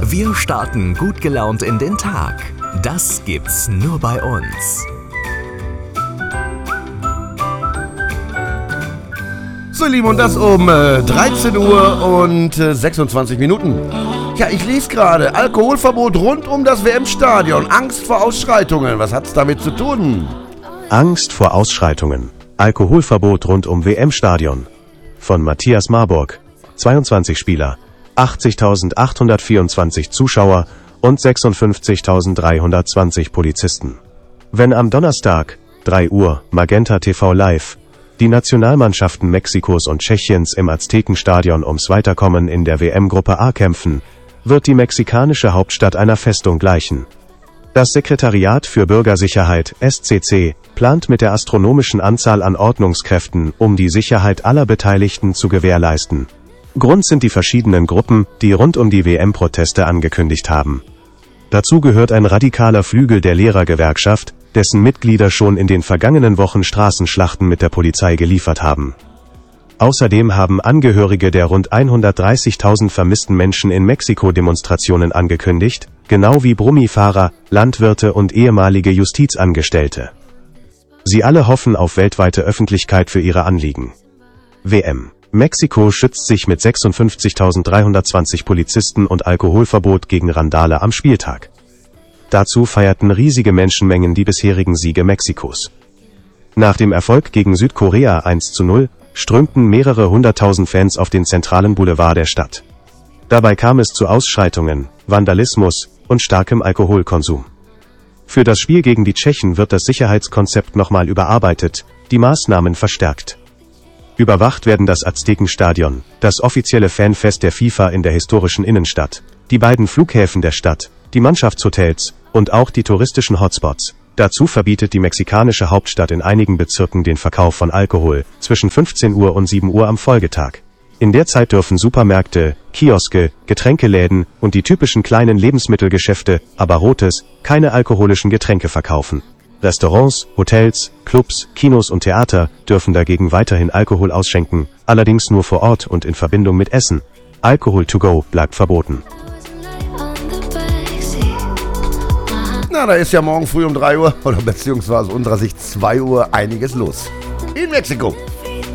Wir starten gut gelaunt in den Tag. Das gibt's nur bei uns. So, ihr Lieben, und das um 13 Uhr und 26 Minuten. Ja, ich lese gerade, Alkoholverbot rund um das WM-Stadion. Angst vor Ausschreitungen. Was hat's damit zu tun? Angst vor Ausschreitungen. Alkoholverbot rund um WM-Stadion. Von Matthias Marburg. 22 Spieler, 80.824 Zuschauer und 56.320 Polizisten. Wenn am Donnerstag, 3 Uhr, Magenta TV Live, die Nationalmannschaften Mexikos und Tschechiens im Aztekenstadion ums Weiterkommen in der WM-Gruppe A kämpfen, wird die mexikanische Hauptstadt einer Festung gleichen. Das Sekretariat für Bürgersicherheit, SCC, plant mit der astronomischen Anzahl an Ordnungskräften, um die Sicherheit aller Beteiligten zu gewährleisten. Grund sind die verschiedenen Gruppen, die rund um die WM-Proteste angekündigt haben. Dazu gehört ein radikaler Flügel der Lehrergewerkschaft, dessen Mitglieder schon in den vergangenen Wochen Straßenschlachten mit der Polizei geliefert haben. Außerdem haben Angehörige der rund 130.000 vermissten Menschen in Mexiko Demonstrationen angekündigt, genau wie Brummifahrer, Landwirte und ehemalige Justizangestellte. Sie alle hoffen auf weltweite Öffentlichkeit für ihre Anliegen. WM. Mexiko schützt sich mit 56.320 Polizisten und Alkoholverbot gegen Randale am Spieltag. Dazu feierten riesige Menschenmengen die bisherigen Siege Mexikos. Nach dem Erfolg gegen Südkorea 1:0 strömten mehrere hunderttausend Fans auf den zentralen Boulevard der Stadt. Dabei kam es zu Ausschreitungen, Vandalismus und starkem Alkoholkonsum. Für das Spiel gegen die Tschechen wird das Sicherheitskonzept nochmal überarbeitet, die Maßnahmen verstärkt. Überwacht werden das Aztekenstadion, das offizielle Fanfest der FIFA in der historischen Innenstadt, die beiden Flughäfen der Stadt, die Mannschaftshotels und auch die touristischen Hotspots. Dazu verbietet die mexikanische Hauptstadt in einigen Bezirken den Verkauf von Alkohol zwischen 15 Uhr und 7 Uhr am Folgetag. In der Zeit dürfen Supermärkte, Kioske, Getränkeläden und die typischen kleinen Lebensmittelgeschäfte, Abarrotes, keine alkoholischen Getränke verkaufen. Restaurants, Hotels, Clubs, Kinos und Theater dürfen dagegen weiterhin Alkohol ausschenken, allerdings nur vor Ort und in Verbindung mit Essen. Alkohol to go bleibt verboten. Na, da ist ja morgen früh um 3 Uhr oder beziehungsweise unserer Sicht 2 Uhr einiges los. In Mexiko.